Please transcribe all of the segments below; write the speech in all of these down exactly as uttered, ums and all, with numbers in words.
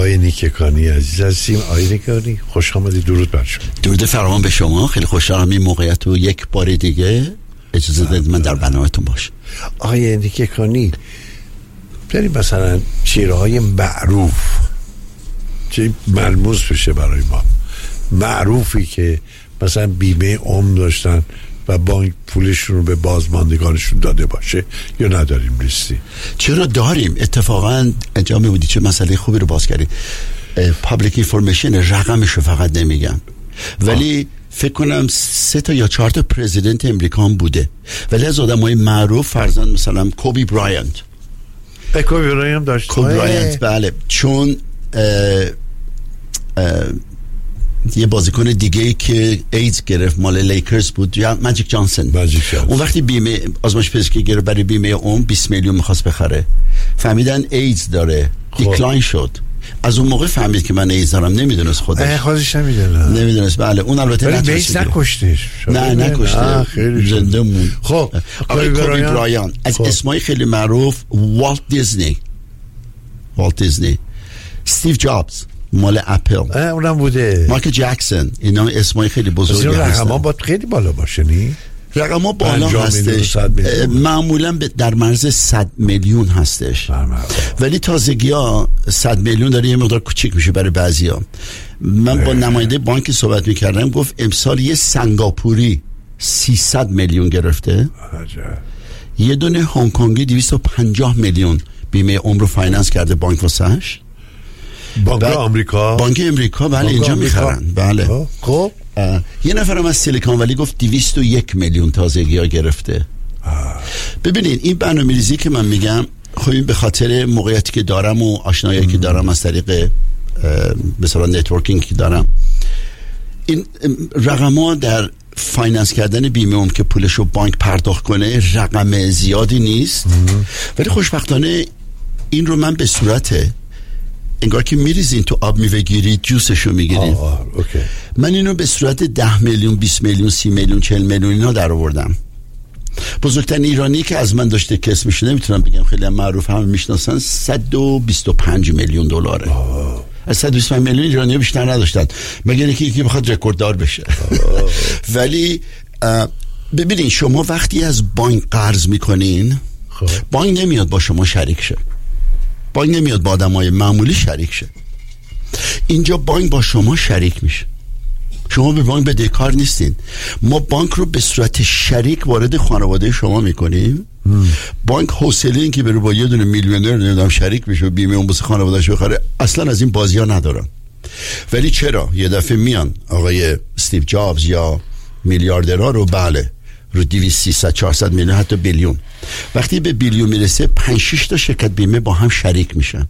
آقای نیککانی عزیز هستیم. آقای نیککانی خوش آمدید. درود بر شما. درود فراوان به شما. خیلی خوشحالم این موقعیت رو یک بار دیگه اجازه دادید من در برنامه‌تون باشم. آقای نیککانی بریم مثلا چیره‌های معروف چه ملموس بشه برای ما، معروفی که مثلا بیمه عمر داشتن و بانک پولشون رو به بازماندگانشون داده باشه یا نداریم لیستی؟ چرا داریم. اتفاقا انجام بودی چه مسئله خوبی رو باز کردی. پابلیک اینفورمیشن رقمش رو فقط نمیگم ولی آه. فکر کنم سه تا یا چهار تا پرزیدنت امریکا هم بوده ولی از آدمای معروف فرضاً مثلا کوبی برایانت. کوبی برایانت داشت. کوبی برایانت بله، چون اه اه یه بازیکن دیگه ای که ایدز گرفت مال لیکرز بود یا ماجیک جانسون. ماجیک جانسون اون وقتی بیمه آزمایش پزشکی گرفت برای بیمه عمر بیست میلیون میخواست بخره، فهمیدن ایدز داره، دیکلاین شد. از اون موقع فهمید که من ایدز دارم، نمیدونست خودش خودش نمیدونه نمیدونست بله. اون البته ولی بیس نکشتش. نه نکشته، زنده موند. خب آقای کوبی برایان از خب. اسمای خیلی معروف والت دیزنی، والت دیزنی، استیو جابز مال اپل، اونم بوده، مایکل جکسون، اینا اسمای خیلی بزرگی هستن. رقم‌ها باید خیلی بالا باشه نی؟ رقم‌ها بالا هستش، معمولا در مرز صد میلیون هستش ولی تازگی‌ها صد میلیون داره یه مقدار کوچیک میشه برای بعضیا. من با نماینده بانک صحبت میکردم گفت امسال یه سنگاپوری سیصد میلیون گرفته، یه دونه هنگ کنگی دویست و پنجاه میلیون بیمه عمر رو فایننس کرده بانک واسش. بانک آمریکا، بانک امریکا بله اینجا میخرن بله. خب یه نفرم از سیلیکون ولی گفت دویست و یک میلیون تازگی ها گرفته. آه. ببینید این برنامه‌ریزی که من میگم خب این به خاطر موقعیتی که دارم و آشنایی که دارم از طریق مثلا نتورکینگ که دارم، این رقم‌ها در فایننس کردن بیمه عمر که پولشو بانک پرداخت کنه رقم زیادی نیست ام. ولی خوشبختانه این رو من به صورت انگار که میریزین تو آب میوه گیری جوسشو میگیرین. من اینو به صورت ده میلیون، بیست میلیون، سی میلیون، چهل میلیون اینا در آوردم. بزرگترین ایرانی که از من داشته کسب میشه نمیتونم بگم خیلی هم معروف، همه میشناسن، صد و بیست و پنج میلیون دلاره. از صد و بیست و پنج میلیون ایرانی بیشتر نداشتن مگر اینکه یکی بخواد رکورددار بشه. ولی ببینین شما وقتی از بانک قرض میکنین بانک نمیاد با شما شریک شه، بانک نمیاد با آدمای معمولی شریک شه. اینجا بانک با شما شریک میشه. شما به بانک بدهکار نیستین. ما بانک رو به صورت شریک وارد خانواده شما میکنیم. بانک حوصله این که بره با یه دونه میلیونر نمیدونم شریک بشه و بیمه اون واسه خانواده‌اش بخره اصلا از این بازی‌ها ندارن. ولی چرا یه دفعه میان آقای استیو جابز یا میلیاردرها رو بله رو دویست سیصد چهارصد میلیون حتی بیلیون، وقتی به بیلیون میرسه پنج شش تا شرکت بیمه با هم شریک میشن.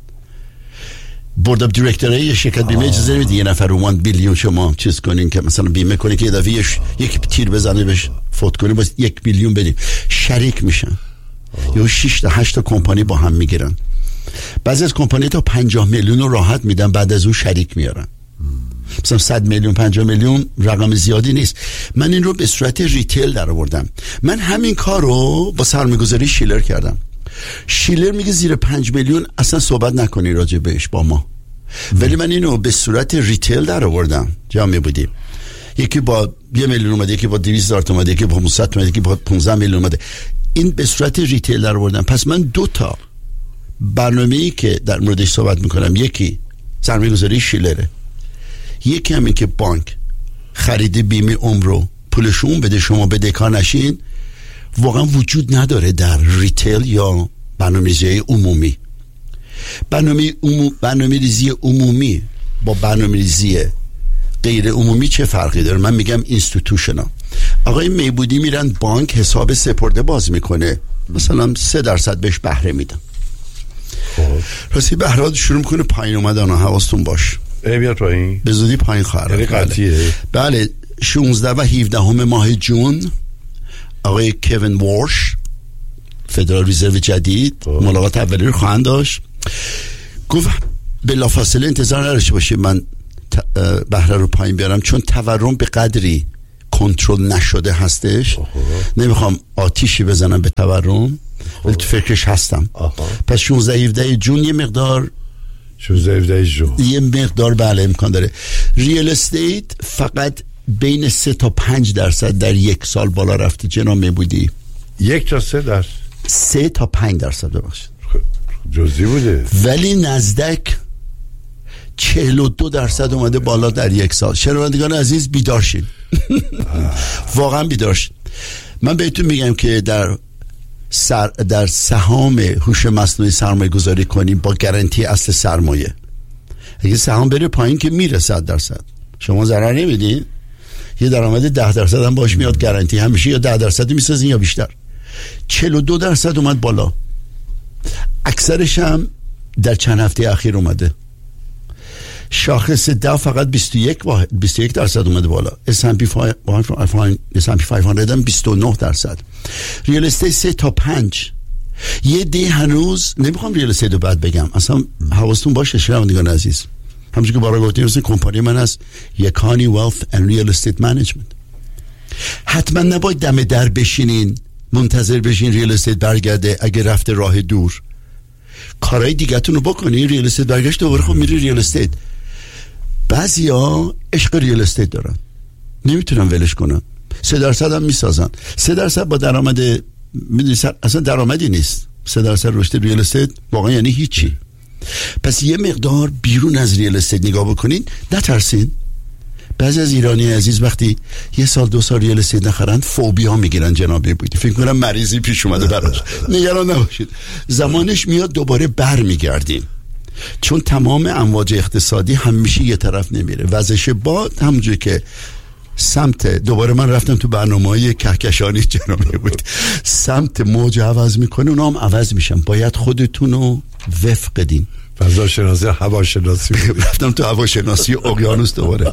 بورد اف دایرکتورای یه شرکت بیمه اجازه نمیده یه نفر رو بیلیون شما چیز کنین که مثلا بیمه کنین که یه دفعه یک تیر بزنه بهش فوت کنه باز یک بیلیون بدیم. شریک میشن یا شش تا هشت تا کمپانی با هم میگیرن. بعضی از کمپانی تا پنجاه میلیون رو راحت میدن بعد از اون شریک میارن. مثلا صد میلیون پنجاه میلیون رقم زیادی نیست. من این رو به صورت ریتیل در آوردم. من همین کار رو با سرمایه‌گذاری شیلر کردم. شیلر میگه زیر پنج میلیون اصلا صحبت نکنی راجع بهش با ما، ولی من اینو به صورت ریتیل در آوردم. جمع بودیم یکی با یه میلیون اومده، یکی با دویست هزار تومان اومده، یکی با پانصد اومده، یکی با پانزده میلیون اومده. این به صورت ریتیل در آوردم. پس من دو تا برنامه‌ای که در موردش صحبت میکنم، یکی سرمایه‌گذاری شیلره، یکی هم این که بانک خرید بیمه عمر رو پولشون بده شما بدهکار نشین، واقعا وجود نداره در ریتیل یا برنامه‌ریزی عمومی. برنامه عمو... برنامه‌ریزی عمومی با برنامه‌ریزی غیر عمومی چه فرقی داره؟ من میگم اینستیتوشنال. آقای میبودی میرن بانک حساب سپرده باز میکنه، مثلا سه درصد بهش بهره میدن. خب راستی بهره شروع میکنه پایین اومدن، حواستون باش بیاد پایین به زودی پایین خواهد رفت. بله. بله شانزده و هفده همه ماه جون آقای کوین وارش فدرال رزرو جدید آه. ملاقات اولی رو خواهند داشت. گفت بلافاصله انتظار نداشته باشید من بهره رو پایین بیارم، چون تورم به قدری کنترل نشده هستش. آه. نمیخوام آتیشی بزنم به تورم ولی تو فکرش هستم. آه. پس شانزده هفده جون یه مقدار شوزده جو یه مقدار بله امکان داره. ریال استیت فقط بین سه تا پنج درصد در یک سال بالا رفته جناب میبودی. یک تا سه درصد سه تا پنج درصد ببخشید جزئی بوده. ولی نزدک چهل و دو درصد اومده بالا در یک سال. شنوندگان عزیز بیدار شین. واقعا بیدار شین. من بهتون میگم که در سر در سهام هوش مصنوعی سرمایه گذاری کنیم با گارانتی اصل سرمایه. اگه سهام بره پایین که میره صد درصد شما ضرر نمیدین. یه درآمد ده درصد هم باش میاد گارانتی همیشه یا ده درصدی میسازین یا بیشتر. چهل و دو درصد اومد بالا. اکثرش هم در چند هفته اخیر اومده. شاخص ده فقط بیست و یک بیست و یک درصد اومده بالا. اس اند پی پانصد هم بیست و نه درصد. ریال استیت سه تا پنج. یه دی هنوز نمیخوام ریال استیت رو بعد بگم، اصلا حواستون باشه شنوندگان عزیز. همونجوری که بارا گفتیم مثل کمپانی من هست یکانی ویلث اند ریال استیت منیجمنت. حتما نباید دم در بشینین منتظر بشین ریال استیت برگرده. اگه رفته راه دور کارهای دیگه‌تون رو بکنین، ریال استیت برگشت دوباره خب میری ریال استیت. بعضیا عشق ریال استیت دارن نمیتونن ولش کنن. سه درصد هم میسازن. سه درصد با درآمد میدونی اصلا درآمدی نیست. سه درصد رشد ریال استیت واقعا یعنی هیچی. پس یه مقدار بیرون از ریال استیت نگاه بکنین. نترسین. بعضی از ایرانی عزیز وقتی یه سال دو سال ریال استیت نخرن فوبیا میگیرن جناب بودی. فکر کنم مریضی پیش اومده براش. نگران نباشید. زمانش میاد دوباره برمیگردیم. چون تمام امواج اقتصادی همیشه یه طرف نمیره. وزش باد همونجوری که سمت دوباره من رفتم تو برنامه‌های کهکشانی جنابی بود سمت موج عوض میکنه اونا هم عوض میشن. باید خودتون رو وفق دین. فضا شناسی هوا شناسی رفتم تو هوا شناسی اقیانوس دوباره.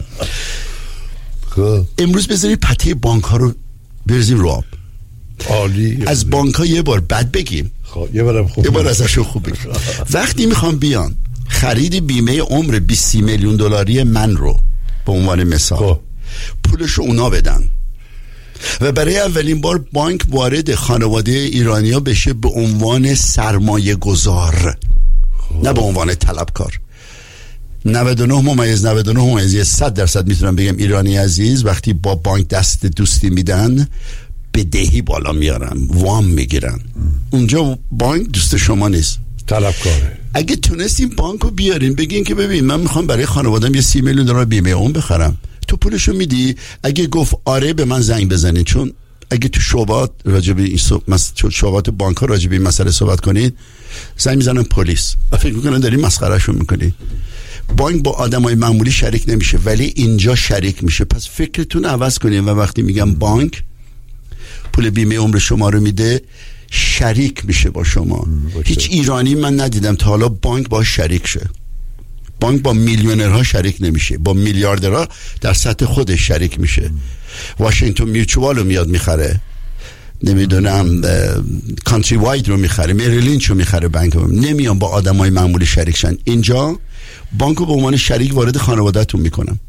خب امروز بذارید پته بانک ها رو بریزیم رو آب. عالی. از بانک ها یه بار بد بگیم خب یه بارم خوب یه بار ازشون خوب بگیم. وقتی میخوام بیان خرید بیمه عمر بیست میلیون دلاری من رو به عنوان مثال خب پولشو اونا بدن و برای اولین بار بانک وارد خانواده ایرانیا بشه به عنوان سرمایه گذار نه به عنوان طلبکار. نود و نه ممیز نود و نه ممیز صد درصد میتونم بگم ایرانی عزیز وقتی با بانک دست دوستی میدن بدهی بالا میارن، وام میگیرن. اونجا بانک دوست شما نیست، طلبکاره. اگه تونستین بانک رو بیارین بگین که ببین من میخوام برای خانوادم یه سی میلیون دلار بیمه اون بخرم، تو پولشو میدی؟ اگه گفت آره به من زنگ بزنین. چون اگه تو شعبات راجب این شعبات بانک ها راجب این مسئله صحبت کنین زنگ میزنن پلیس، فکر میکنن داری مسخرهشون میکنی. بانک با آدمای معمولی شریک نمیشه ولی اینجا شریک میشه. پس فکرتون عوض کنین و وقتی میگم بانک پول بیمه عمر شما رو میده شریک میشه با شما. هیچ ایرانی من ندیدم تا حالا بانک با شریک شه. بانک با میلیونرها شریک نمیشه، با میلیاردرها در سطح خودش شریک میشه. واشنگتن میوچوال رو میاد میخره، نمیدونم کانتری واید رو میخره، مری لینچ رو میخره. بانک نمیان با آدمای معمولی شریک شن. اینجا بانک رو به عنوان شریک وارد خانواده‌تون میکنم.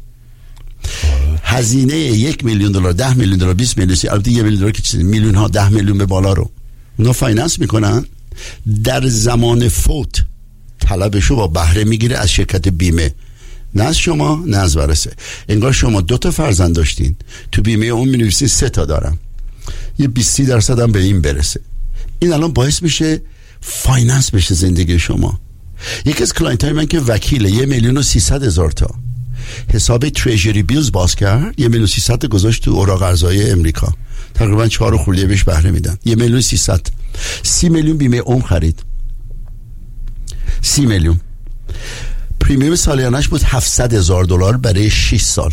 هزینه یک میلیون دلار، ده میلیون دلار، بیست میلیون، البته یک میلیون دلار که چیزی، میلیون ها، ده میلیون به بالا رو اونا فایننس میکنن. در زمان فوت طلبشو با بهره میگیره از شرکت بیمه، نه از شما نه از ورثه. انگار شما دو تا فرزند داشتین، تو بیمه اون مینویسین سه تا دارم، یه بیست درصد هم به این برسه. این الان باعث میشه فایننس بشه زندگی شما. یکی از کلاینت های من که وکیله یه میلیون و سیصد هزار تا حساب تریجری بیلز باز کرد، یه میلیون سیصد گذاشت تو اوراق ارزهای امریکا، تقریبا چهار خورده بهش بهره میدن. یه میلیون سیصد، سی میلیون بیمه عمر خرید، سی میلیون. پریمیوم سالیانش بود هفتصد هزار دلار برای شش سال.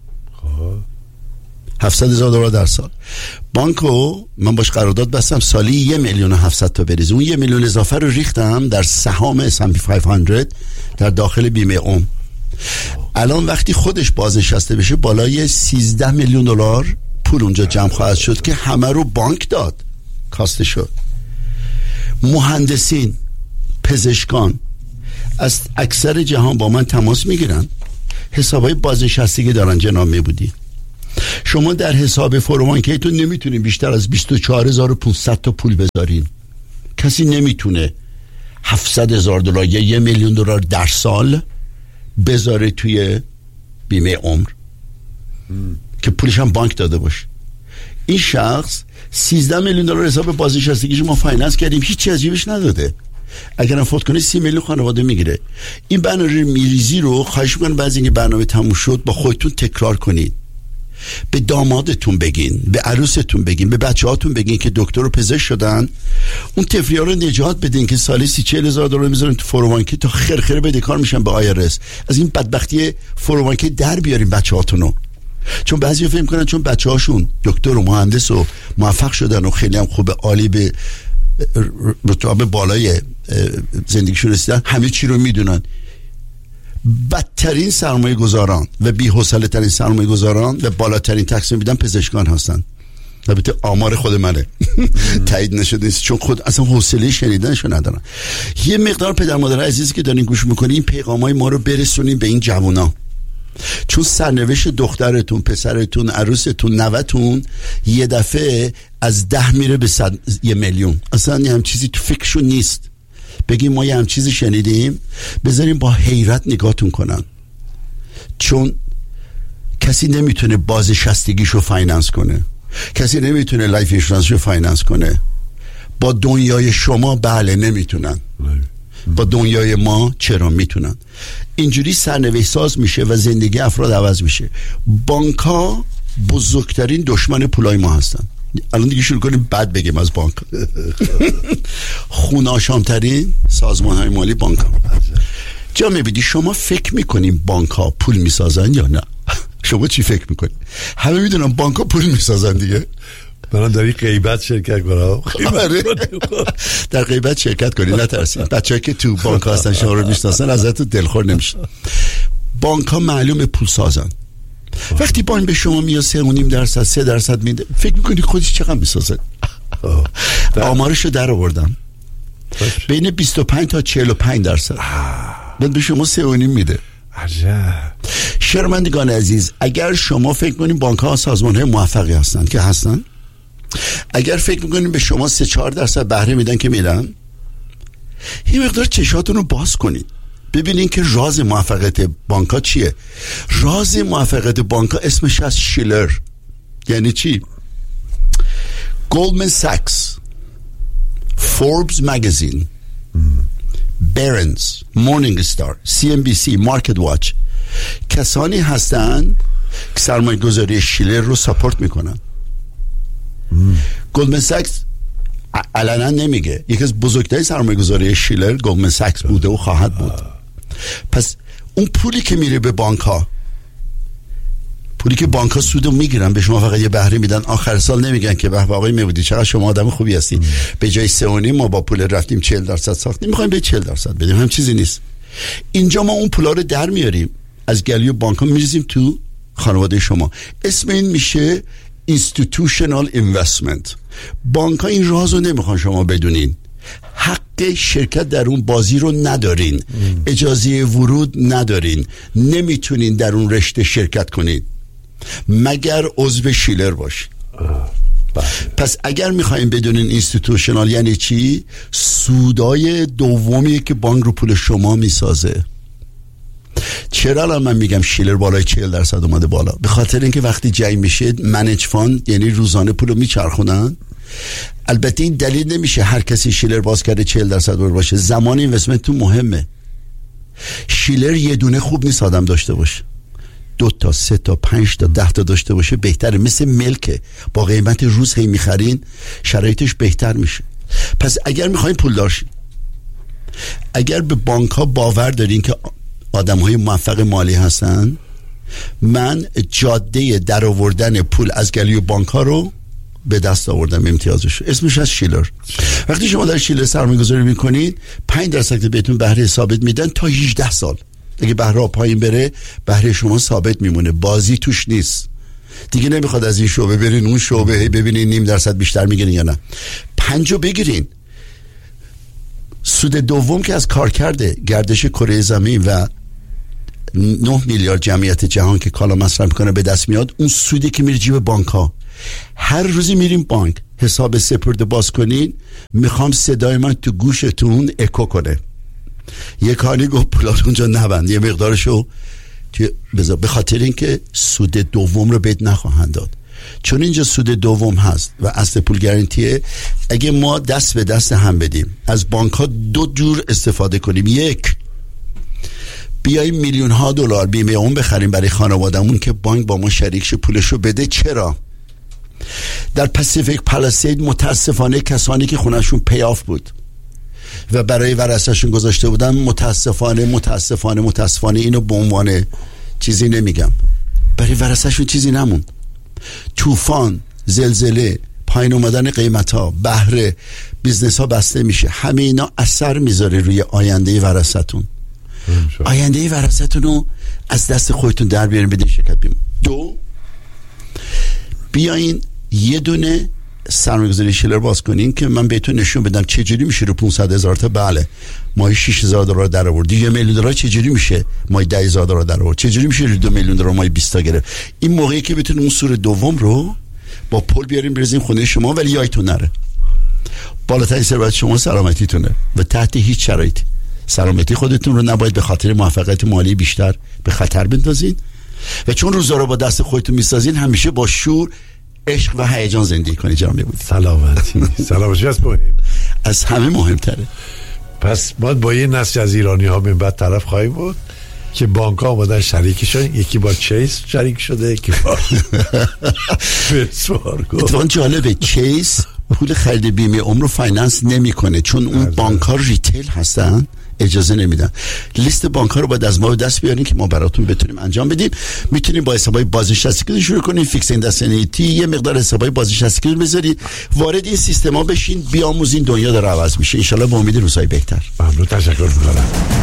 هفتصد هزار دلار در سال. بانکو من باش قرارداد بستم سالی یه میلیون و هفتصد تا بریزه. اون یه میلیون اضافه رو ریختم در سهام اس اند پی پانصد در داخل بیمه عمر. الان وقتی خودش بازنشسته بشه بالای سیزده میلیون دلار پول اونجا جمع خواهد شد که همه رو بانک داد، کاسته شد. مهندسین، پزشکان از اکثر جهان با من تماس میگیرن، حسابای بازنشستگی دارن جناب میبودی. شما در حساب فروانکیتون نمیتونین بیشتر از بیست و چهار هزار و پانصد تا پول بذارین. کسی نمیتونه هفتصد هزار دلار یا یه میلیون دلار در سال بذاره توی بیمه عمر که پولش هم بانک داده باشه. این شخص سیزده میلیون دلار حساب بازنشستگیش ما فایننس کردیم، هیچی از جیبش نداده. اگرم فوت کنه سی میلیون خانواده میگیره. این برنامه میریزی رو خواهش میکنم بعضی اینکه برنامه تموم شد با خودتون تکرار کنید. به دامادتون بگین، به عروستون بگین، به بچه هاتون بگین که دکتر و پزشک شدن، اون تفریحا رو نجات بدین که سالی سی چهل هزار دلار میذارن تو فروانکی تا خرخره بدهکار میشن به آی آر اس. از این بدبختی فروانکی در بیارین بچه هاتونو. چون بعضی فکر میکنن چون بچه هاشون دکتر و مهندس و موفق شدن و خیلی هم خوب عالی به رتبه بالای زندگیشون رسیدن همه چی رو میدونن. بدترین سرمایه گذاران و بی حوصله ترین سرمایه گذاران و بالاترین تقسیم میدن پزشکان هستن. البته آمار خود منه تایید نشده نیست چون خود اصلا حوصله شنیدنشو ندارن. یه مقدار پدر مادر عزیزی که دارین گوش میکنین این پیغامای ما رو برسونین به این جوونا، چون سرنوشت دخترتون، پسرتون، عروستون، نوتون یه دفعه از ده میره به صد یه میلیون. اصلا یه هم چیزی تو فکرشون نیست. بگیم ما یه هم چیزی شنیدیم، بذاریم با حیرت نگاهتون کنن، چون کسی نمیتونه بازنشستگیشو فایننس کنه، کسی نمیتونه لایف اینشورنسشو فایننس کنه. با دنیای شما بله نمیتونن، با دنیای ما چرا میتونن. اینجوری سرنوشت ساز میشه و زندگی افراد عوض میشه. بانک‌ها بزرگترین دشمن پولای ما هستن. الان دیگه شروع کنیم بعد بگیم از بانک. خوناشامترین سازمان‌های مالی بانک‌ها. جا میبینی شما فکر میکنیم بانک‌ها پول میسازن یا نه؟ شما چی فکر میکنی؟ همه میدونم بانک‌ها پول میسازن دیگه. برام در این غیبت شرکت کنم. در غیبت شرکت کنی نترسید. بچه‌ها که تو بانک هستن شما رو میشناسن ازتون دلخور نمیشن. بانک‌ها معلومه پول سازن. وقتی بانک به شما میاد سه و نیم درصد سه درصد میده، فکر میکنی خودش چقدر میسازه؟ آمارشو در آوردم بین بیست و پنج تا چهل و پنج درصد بعد به شما سه و نیم میده. عجب. شرمندگان عزیز، اگر شما فکر کنید بانک ها سازمان های موفقی هستن که هستن، اگر فکر میکنید به شما سه چهار درصد بهره میدن که میدن، یه مقدار چشاتون رو باز کنید ببینین که راز موفقیت بانک ها چیه. راز موفقیت بانک ها اسمش از شیلر. یعنی چی؟ گلدمن ساکس، فوربس مگزین، برنز، مورنینگ استار، سی ام بی سی، مارکت واچ کسانی هستن که سرمایه گذاری شیلر رو ساپورت میکنن. گلدمن ساکس علنا نمیگه، یکی از بزرگترین سرمایه گذاری شیلر گلدمن ساکس بوده و خواهد بود. پس اون پولی که میره به بانک ها، پولی که بانک ها سودو میگیرن، به شما فقط یه بهره میدن، آخر سال نمیگن که به آقای میبودی چقدر شما آدم خوبی هستی، به جای سه و نیم ما با پول رفتیم چهل درصد ساختیم، میخوایم به چهل درصد بدیم. هم چیزی نیست. اینجا ما اون پولا رو در میاریم از گلوی بانک ها میریزیم تو خانواده شما. اسم این میشه institutional investment. بانک ها این رازو نمیخوان شما بدونین. حق شرکت در اون بازی رو ندارین. ام. اجازه ورود ندارین. نمیتونین در اون رشته شرکت کنین مگر عضو شیلر باشین. پس اگر میخوایم بدونین اینستیتوشنال یعنی چی، سودای دومی که بانک رو پول شما میسازه. چرا الان من میگم شیلر بالای چهل درصد اومده بالا؟ به خاطر اینکه وقتی جای میشه منیج فاند، یعنی روزانه پول رو میچرخونن. البته این دلیل نمیشه هر کسی شیلر باز کرده چهل درصد باشه. زمان اینوستمنت تو مهمه. شیلر یه دونه خوب نیست آدم داشته باشه، دو تا، سه تا، پنج تا، ده تا داشته باشه بهتره. مثل ملکه، با قیمت روز هی میخرین شرایطش بهتر میشه. پس اگر میخواین پول داشتین، اگر به بانک ها باور دارین که آدم های موفق مالی هستن، من جاده در آوردن پول از گلوی بانک ها رو به دست آوردم، امتیازش اسمش از شیلر. وقتی شما در شیلر سرمایه گذاری میکنین، پنج درصد بهتون بهره ثابت میدن تا هجده سال. اگه بهره پایین بره، بهره شما ثابت میمونه، بازی توش نیست دیگه. نمیخواد از این شعبه برین اون شعبه ببینین نیم درصد بیشتر میگیرین یا نه. پنجو بگیرین. سود دوم که از کار کرده گردش کره زمین و نه میلیارد جمعیت جهان که کالا مصرف میکنه به دست میاد، اون سودی که میره جیب بانک ها. هر روزی میریم بانک حساب سپرده باز کنین میخوام صدای من تو گوشتون اکو کنه. یه کاری گفت پولات اونجا نبند، یه مقدارشو بذار، به خاطر اینکه سود دوم رو بهت نخواهند داد، چون اینجا سود دوم هست و اصل پول گارانتیه. اگه ما دست به دست هم بدیم از بانک ها دو جور استفاده کنیم، یک بیاییم میلیون ها دلار بیمه اون بخریم برای خانوادمون که بانک با ما شریکش پولشو بده. چرا؟ در پاسیفیک پالاسید متاسفانه کسانی که خونشون پیاف بود و برای ورثه‌شون گذاشته بودن، متاسفانه متاسفانه متاسفانه اینو به عنوان چیزی نمیگم، برای ورثه‌شون چیزی نموند. طوفان، زلزله، پایین اومدن قیمت‌ها، بهره، بیزنس‌ها بسته میشه، همه اینا اثر میذاره روی آینده ورثتون. آینده ورثتون رو از دست خودتون در بیارین، بدین شرکت بیمه. دو، بیاین یه دونه سرمایه‌گذاری شیلر باز کنین که من بهتون نشون بدم چه جوری میشه رو پانصد هزار تا بله ماهی شش هزار دلار در آورد، یه میلیون دلار چه جوری میشه ماهی ده هزار دلار در آورد، چه جوری میشه رو دو میلیون دلار ماهی بیست تا گرفت. این موقعی که بتونیم اون سور دوم رو با پول بیاریم بریزیم خونه شما، ولی یادتون نره بالاترین ثروت شما سلامتیتونه و تحت هیچ شرایطی سلامتی خودتون رو نباید به خاطر موفقیت مالی بیشتر به خطر بندازین و چون روزا رو با دست خودتون میسازین همیشه با شور، عشق و هیجان زندگی کنید. جناب بود سلامتی سلامتی از مهم از همه مهمتره. پس ما با یه نسل از ایرانی ها به بعد طرف خواهیم بود که بانک ها آمدن شریک شدن، یکی با چیس شریک شده، یکی با اتفاقا جالبه چیس پول خرید بیمه عمر رو فایننس نمیکنه چون اون بانک ها ریتیل هستن، اجازه نمیدن. لیست بانک ها رو باید از ما به دست بیارین که ما براتون بتونیم انجام بدیم. میتونیم با حسابای بازنشستگی شروع کنیم، فیکس اندسنیتی، یه مقدار حسابای بازنشستگی بذارید، وارد این سیستما بشین، بیاموزین، دنیا داره عوض میشه ان شاء الله. با امید روزهای بهتر. ممنون، تشکر میکنم.